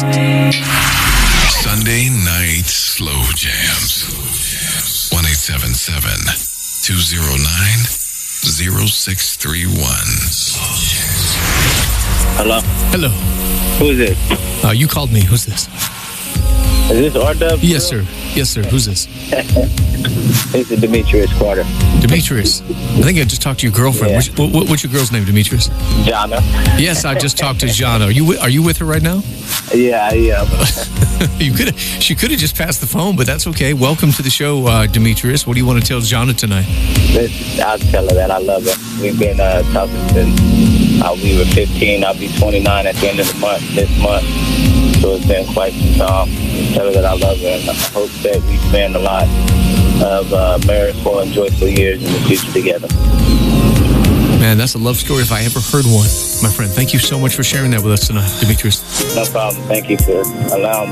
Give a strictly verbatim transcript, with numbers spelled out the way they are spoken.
Sunday night slow jams. one eight seven seven, two oh nine, oh six three one. Hello. Hello. Who is this? Uh, you called me. Who's this? Is this R W? Yes, sir. Yes, sir. Who's this? This is Demetrius Carter. Demetrius. I think I just talked to your girlfriend. Yeah. What's, what, what's your girl's name, Demetrius? Jana. Yes, I just talked to Jana. Are you wi- are you with her right now? Yeah, I am. You could she could have just passed the phone, but that's okay. Welcome to the show, uh, Demetrius. What do you want to tell Jana tonight? This, I'll tell her that I love her. We've been uh, talking since uh, we were fifteen. I'll be twenty-nine at the end of the month, this month. So it's been quite some time. Tell her that I love her, and I hope that we spend a lot of uh, marriageful and joyful years in the future together. Man, that's a love story if I ever heard one. My friend, thank you so much for sharing that with us tonight, Demetrius. No problem. Thank you for allowing me.